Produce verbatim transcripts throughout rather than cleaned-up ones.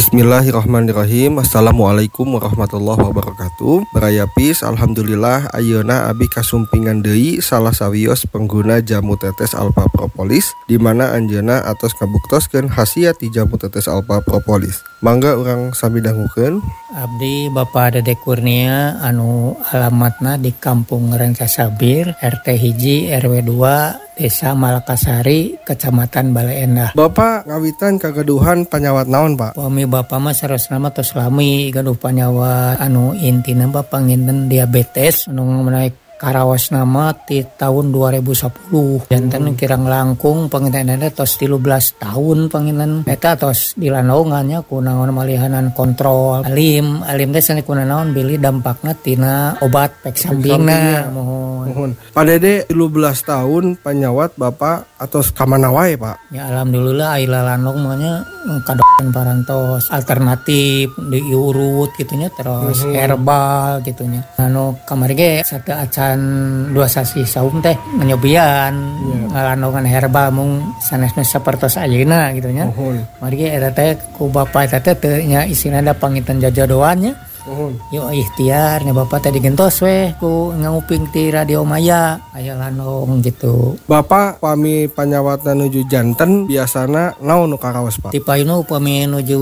Bismillahirrahmanirrahim. Assalamualaikum warahmatullahi wabarakatuh. Berayapis, alhamdulillah ayeuna abi kasumpingan deui salah sawios pengguna jamu tetes alpha propolis di mana anjeunna atos ngabuktoskeun khasiat ti jamu tetes alpha propolis. Mangga urang sami dangukeun. Abdi Bapak Dede Kurnia anu alamatna di Kampung Rancasabir, R T hiji R W dua, Desa Malakasari, Kecamatan Bale Endah. Bapak ngawitan kagaduhan panyawat naon, Pak? Pami Bapak mah sarosna mah tos lami gaduh panyawat anu intina Bapak nginten diabetes anu menaik karawas nama ti tahun dua ribu sepuluh. Jantan hmm. kirang langkung pangintenana tos tilu belas tahun panginten eta tos dilanaungannya ku naon malihanan kontrol alim alim teh sanes ku naon bili dampakna tina obat pek sampingna mohon. Pak Dede tilu belas tahun panyawat Bapak atos kamana wae, Pak? Ya alhamdulillah aya lanong manya kadokan parantos alternatif diurut gitunya terus hmm. herbal gitunya. Anu kamari ge sate acan dua sasi saum teh nyobian yeah. ngalanongan herbal mung sanesna sapertos ayeuna gitu nya. Uhun. Mari ge eta teh ku Bapak eta teh nya isina da pangitan jajodoannya. Uhun. Yo ikhtiar nya Bapak teh digentos we ku nguping ti Radio Maya aya lanong gitu. Bapak pami panyawatna nuju janten biasana naon nu karaos, Pak? Ti payuna upami nuju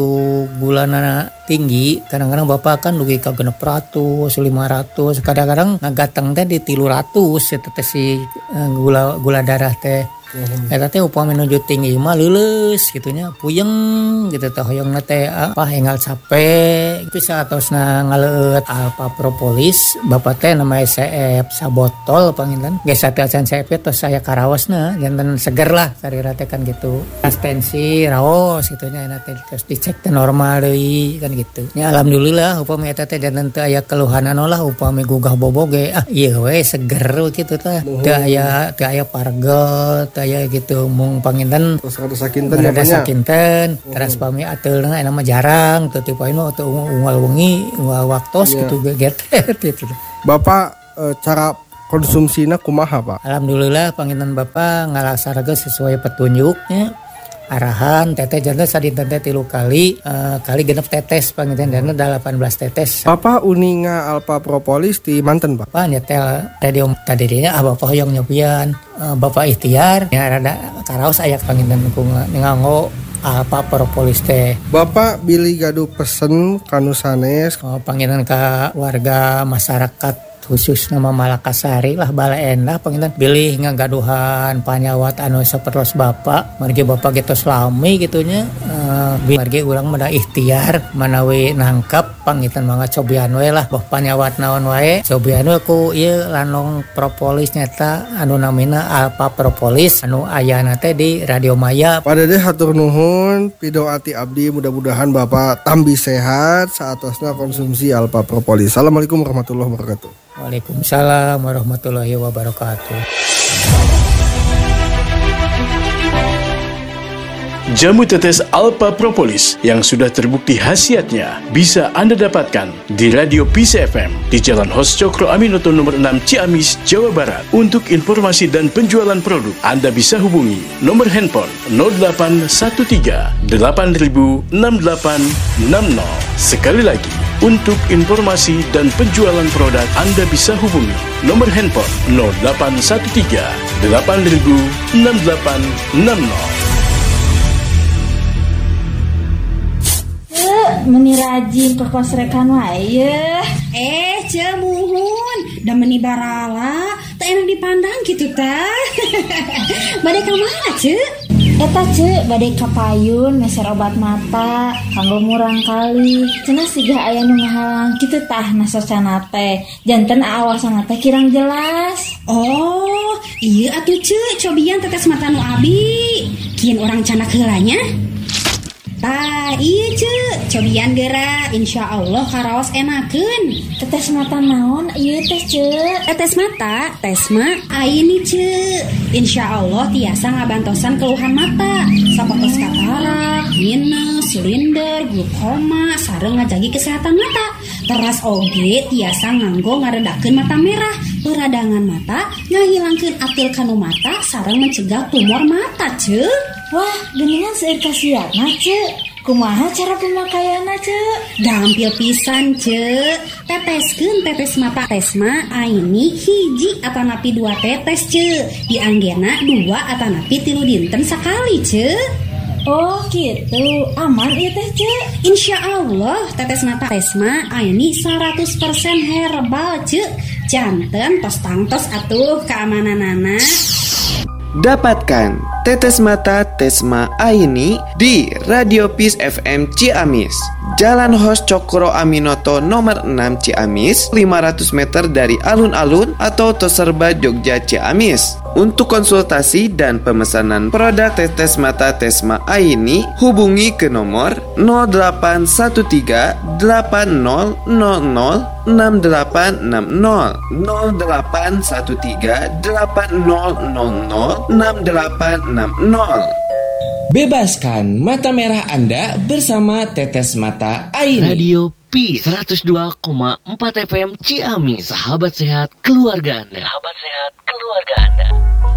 gulana tinggi, kadang-kadang Bapak kan dugi ka genep ratus, lima ratus, kadang-kadang ngagateng teh di tilu ratus eta teh si gula gula darah teh. Uhum. Eta teh upami nuju tinggi mah leuleus gitunya, puyeng gitu teh hoyongna teh apa hengal capek itu saatosna ngaleut alpha propolis Bapak teh nama S F sabotol panginten geus sate acan S F tos saya karaosna janten seger lah sarira teh kan gitu. Tensi raos gitunya eta teh terus dicek teh normal deui kan gitu. Ya alhamdulillah upami eta teh janten teu aya keluhanan lah upami gugah boboge ah ieu we seger kitu teh. Teu aya teu aya pargel ya gitu mung panginten terus ada sakinten ada sakinten uh-huh. Terus pami ateulna eta mah jarang teu tipe anu teu unggal wengi unggal waktos yeah. Gitu geget gitu. Bapak e, cara konsumsina kumaha, Pak? Alhamdulillah panginten Bapak ngalaksanakeun sesuai petunjuknya arahan teteh jantan sadinten teh tilu kali uh, kali genep tetes panginten dana delapan belas tetes. Bapak uninga alpha propolis di manten, Pak? Pak nyetel radio tadi dinya ah Bapak hoyong nyobian uh, Bapak ikhtiar ya rada karaos aya panginten ku nganggo alpha propolis teh. Bapak bili gaduh pesen kanu sanes oh, panginten ka warga masyarakat khusus nama Malakasari lah Bale Endah panginten bilih ngagaduhan panyawat anu sapertos Bapak margi Bapak getos lami gitunya uh, margi urang mah da ikhtiar manawi nangkep panginten mangga cobian we lah boh panyawat naon wae cobian we ku ieu lanong propolis nyata anu namina alpha propolis anu ayana teh di Radio Maya. Pak Dede hatur nuhun pidoati abdi mudah-mudahan Bapak tambi sehat saatosna konsumsi alpha propolis. Assalamualaikum warahmatullahi wabarakatuh. Waalaikumsalam warahmatullahi wabarakatuh. Jamu tetes alpha propolis yang sudah terbukti khasiatnya bisa Anda dapatkan di Radio Peace F M di Jalan Hos Cokro Aminoto nomor enam Ciamis, Jawa Barat. Untuk informasi dan penjualan produk, Anda bisa hubungi nomor handphone nol delapan satu tiga delapan nol enam delapan enam nol. Sekali lagi, untuk informasi dan penjualan produk, Anda bisa hubungi nomor handphone nol delapan satu tiga delapan nol enam delapan enam nol. Meni rajin ke pos rekan wae. Eh, cemuhun, da meni barala, tak enak dipandang gitu ta. Bade ka mana, Ce? Eta Ce, bade ka payun meser obat mata, kanggo murang kali. Cenah siga aya nu ngahalang kitu tah nasosana teh. Janten aawasana teh kirang jelas. Oh, iya atuh Ce, cobian tetes mata nu abi. Kieun orang canak heulanya. Tah, iya Ce, cobian geura, insya Allah karaos enakeun. Tetes mata naon ieu teh Ce? Tetes mata, tes mah aini Ce. Insya Allah tiasa ngabantosan keluhan mata, sapotos katarak, minus, silinder, glukoma, sareng ngajagi kesehatan mata. Teras oge tiasa nganggo ngaredakeun mata merah, peradangan mata, ngahilangkeun atil kanu mata, sareng mencegah tumor mata Ce. Wah, geningan seueur kasiatna Ce. kumaha cara pemakaianna Cek? Gampil pisan Cek. Teteskeun tetes mata Tesma aini hiji atanapi dua tetes Cek. Di anggena dua atanapi tilu dinten sakali Cek. Oh gitu, aman ieu teh Cek? Insya Allah tetes mata Tesma aini seratus persen herbal Cek. Janten tos tangtos atuh keamananana. Dapatkan tetes mata Tesma Aini di Radio Peace F M Ciamis, Jalan Hos Cokro Aminoto nomor enam Ciamis, lima ratus meter dari alun-alun atau Toserba Jogja Ciamis. Untuk konsultasi dan pemesanan produk tetes mata Tesma Aini, hubungi ke nomor nol delapan satu tiga delapan nol nol nol enam delapan enam nol nol delapan satu tiga delapan nol nol nol enam delapan enam nol. Bebaskan mata merah Anda bersama Tetes Mata Aini. Radio Peace seratus dua koma empat F M Ciamis, sahabat sehat keluarga Anda. Sahabat sehat keluarga Anda.